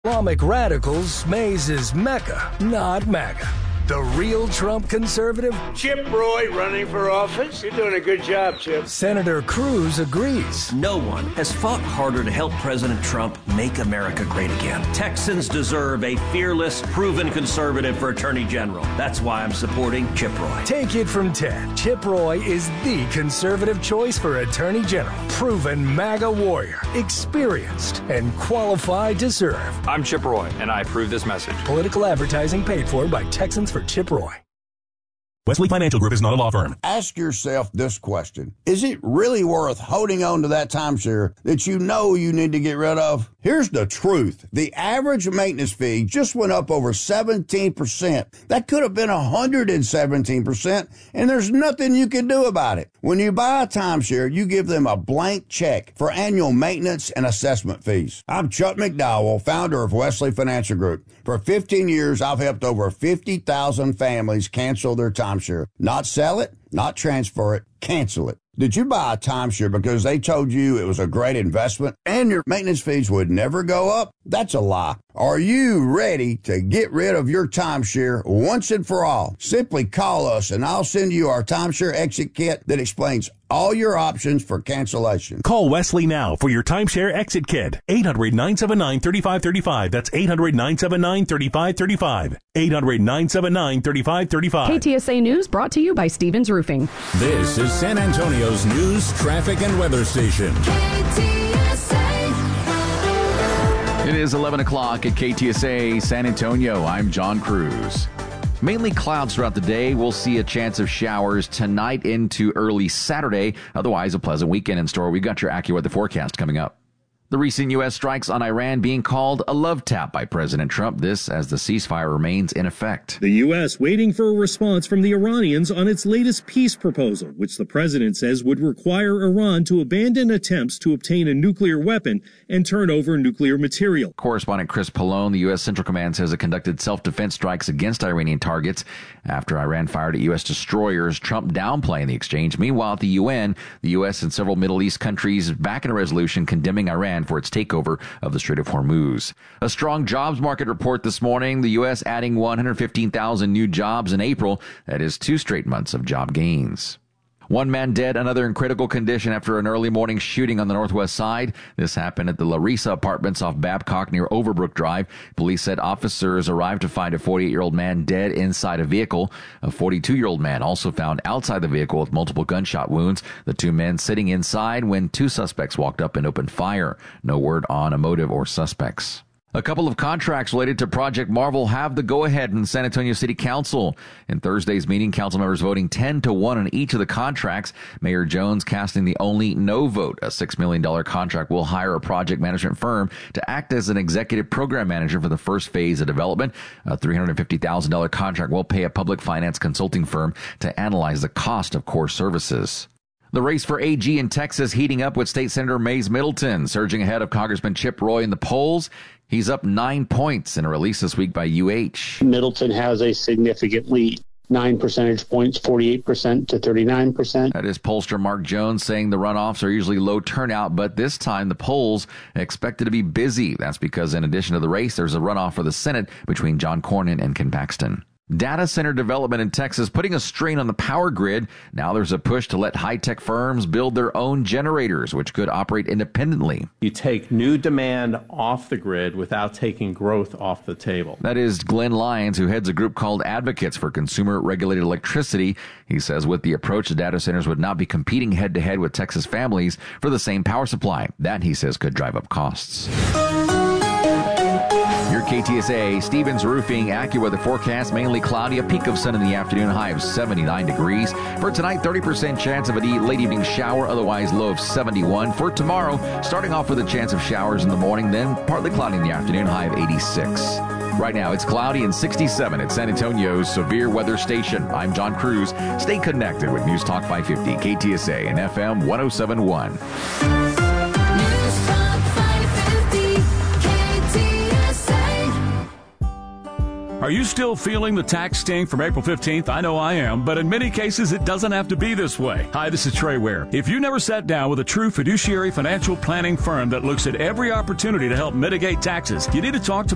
Islamic radicals, Mays is Mecca, not MAGA. The real Trump conservative? Chip Roy running for office. You're doing a good job, Chip. Senator Cruz agrees. No one has fought harder to help President Trump make America great again. Texans deserve a fearless, proven conservative for Attorney General. That's why I'm supporting Chip Roy. Take it from Ted. Chip Roy is the conservative choice for Attorney General. Proven MAGA warrior. Experienced and qualified to serve. I'm Chip Roy, and I approve this message. Political advertising paid for by Texans for Chip Roy. Wesley Financial Group is not a law firm. Ask yourself this question. Is it really worth holding on to that timeshare that you know you need to get rid of? Here's the truth. The average maintenance fee just went up over 17%. That could have been 117%, and there's nothing you can do about it. When you buy a timeshare, you give them a blank check for annual maintenance and assessment fees. I'm Chuck McDowell, founder of Wesley Financial Group. For 15 years, I've helped over 50,000 families cancel their timeshare. Not sell it, not transfer it, cancel it. Did you buy a timeshare because they told you it was a great investment and your maintenance fees would never go up? That's a lie. Are you ready to get rid of your timeshare once and for all? Simply call us and I'll send you our timeshare exit kit that explains all your options for cancellation. Call Wesley now for your timeshare exit kit. 800-979-3535. That's 800-979-3535. 800-979-3535. KTSA News brought to you by Stevens Roofing. This is San Antonio's news, traffic, and weather station. It is 11 o'clock at KTSA San Antonio. I'm John Cruz. Mainly clouds throughout the day. We'll see a chance of showers tonight into early Saturday. Otherwise, a pleasant weekend in store. We've got your AccuWeather forecast coming up. The recent U.S. strikes on Iran being called a love tap by President Trump. This as the ceasefire remains in effect. The U.S. waiting for a response from the Iranians on its latest peace proposal, which the president says would require Iran to abandon attempts to obtain a nuclear weapon and turn over nuclear material. Correspondent Chris Pallone, the U.S. Central Command says it conducted self-defense strikes against Iranian targets after Iran fired at U.S. destroyers, Trump downplaying the exchange. Meanwhile, at the UN, the U.S. and several Middle East countries back in a resolution condemning Iran for its takeover of the Strait of Hormuz. A strong jobs market report this morning. The U.S. adding 115,000 new jobs in April. That is 2 straight months of job gains. One man dead, another in critical condition after an early morning shooting on the northwest side. This happened at the Larissa Apartments off Babcock near Overbrook Drive. Police said officers arrived to find a 48-year-old man dead inside a vehicle. A 42-year-old man also found outside the vehicle with multiple gunshot wounds. The 2 men sitting inside when 2 suspects walked up and opened fire. No word on a motive or suspects. A couple of contracts related to Project Marvel have the go-ahead from San Antonio City Council. In Thursday's meeting, council members voting 10-1 on each of the contracts. Mayor Jones casting the only no vote. A $6 million contract will hire a project management firm to act as an executive program manager for the first phase of development. A $350,000 contract will pay a public finance consulting firm to analyze the cost of core services. The race for AG in Texas heating up with State Senator Mays Middleton surging ahead of Congressman Chip Roy in the polls. He's up 9 points in a release this week by UH. Middleton has a significant lead, 9 percentage points, 48% to 39%. That is pollster Mark Jones saying the runoffs are usually low turnout, but this time the polls expected to be busy. That's because in addition to the race, there's a runoff for the Senate between John Cornyn and Ken Paxton. Data center development in Texas putting a strain on the power grid. Now there's a push to let high-tech firms build their own generators, which could operate independently. You take new demand off the grid without taking growth off the table. That is Glenn Lyons, who heads a group called Advocates for Consumer Regulated Electricity. He says with the approach, the data centers would not be competing head-to-head with Texas families for the same power supply. That, he says, could drive up costs. Your KTSA Stevens Roofing AccuWeather forecast, mainly cloudy, a peak of sun in the afternoon, high of 79 degrees. For tonight, 30% chance of a late evening shower, otherwise low of 71. For tomorrow, starting off with a chance of showers in the morning, then partly cloudy in the afternoon, high of 86. Right now, it's cloudy and 67 at San Antonio's Severe Weather Station. I'm John Cruz. Stay connected with News Talk 550, KTSA and FM 1071. Are you still feeling the tax sting from April 15th? I know I am, but in many cases, it doesn't have to be this way. Hi, this is Trey Ware. If you never sat down with a true fiduciary financial planning firm that looks at every opportunity to help mitigate taxes, you need to talk to